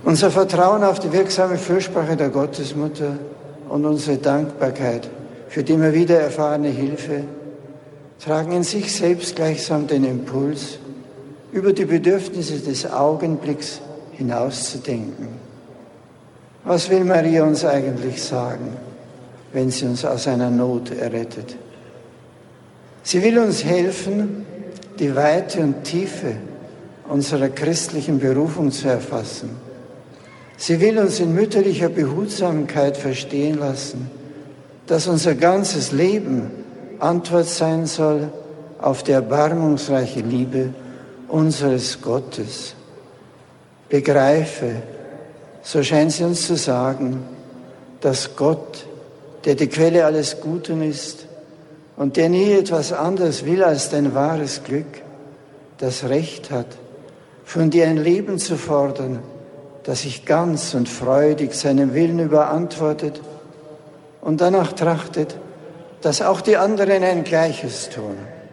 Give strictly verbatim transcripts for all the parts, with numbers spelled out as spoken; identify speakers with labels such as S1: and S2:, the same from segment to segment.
S1: Unser Vertrauen auf die wirksame Fürsprache der Gottesmutter und unsere Dankbarkeit für die immer wieder erfahrene Hilfe tragen in sich selbst gleichsam den Impuls, über die Bedürfnisse des Augenblicks hinauszudenken. Was will Maria uns eigentlich sagen, wenn sie uns aus einer Not errettet? Sie will uns helfen, die Weite und Tiefe unserer christlichen Berufung zu erfassen. Sie will uns in mütterlicher Behutsamkeit verstehen lassen, dass unser ganzes Leben Antwort sein soll auf die erbarmungsreiche Liebe unseres Gottes. Begreife, so scheint sie uns zu sagen, dass Gott, der die Quelle alles Guten ist und der nie etwas anderes will als dein wahres Glück, das Recht hat, von dir ein Leben zu fordern, das sich ganz und freudig seinem Willen überantwortet und danach trachtet, dass auch die anderen ein Gleiches tun.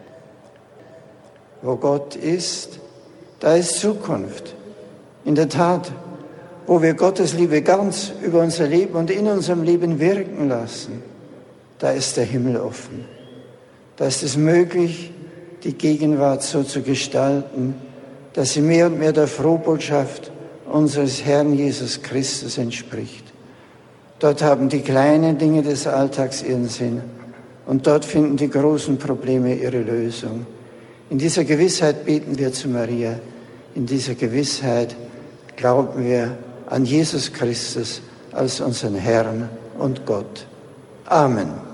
S1: Wo Gott ist, da ist Zukunft. In der Tat, wo wir Gottes Liebe ganz über unser Leben und in unserem Leben wirken lassen, da ist der Himmel offen. Da ist es möglich, die Gegenwart so zu gestalten, dass sie mehr und mehr der Frohbotschaft unseres Herrn Jesus Christus entspricht. Dort haben die kleinen Dinge des Alltags ihren Sinn und dort finden die großen Probleme ihre Lösung. In dieser Gewissheit beten wir zu Maria. In dieser Gewissheit glauben wir an Jesus Christus als unseren Herrn und Gott. Amen.